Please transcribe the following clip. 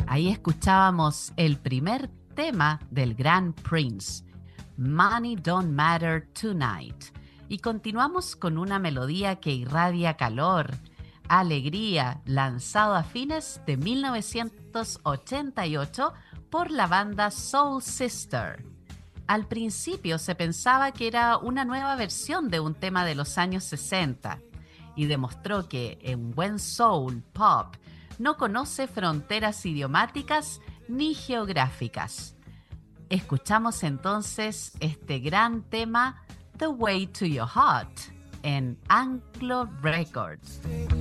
Ahí escuchábamos el primer tema del gran Prince, Money Don't Matter Tonight. Y continuamos con una melodía que irradia calor, alegría, lanzado a fines de 1988 por la banda Soul Sister. Al principio se pensaba que era una nueva versión de un tema de los años 60 y demostró que en buen soul pop no conoce fronteras idiomáticas ni geográficas. Escuchamos entonces este gran tema The Way to Your Heart en Anglo Records.